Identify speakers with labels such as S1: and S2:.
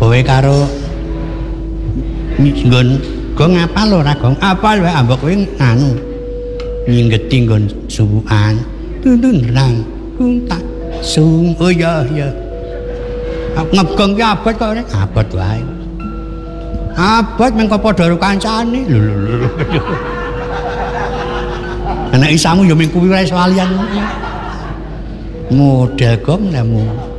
S1: kowe karo nggon gong apal ora gong apal wae ambek kowe anu nyinggeti nggon suwukan tuntun rang kuntak sung oh ya ngegong ki abot kok abot wae abot mengko padha karo kancane lho anak isamu ya ming kuwi wae swalian model gong lemu